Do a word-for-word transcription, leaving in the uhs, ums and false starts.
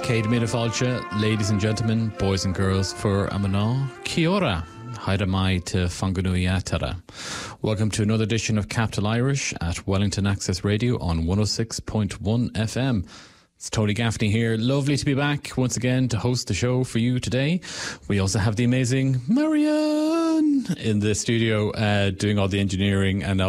Céad Míle Fáilte, ladies and gentlemen, boys and girls, for Amana, Kia ora, haida mai te whanganui atara. Welcome to another edition of Capital Irish at Wellington Access Radio on one oh six point one F M. It's Tony Gaffney here. Lovely to be back once again to host the show for you today. We also have the amazing Marianne in the studio uh, doing all the engineering and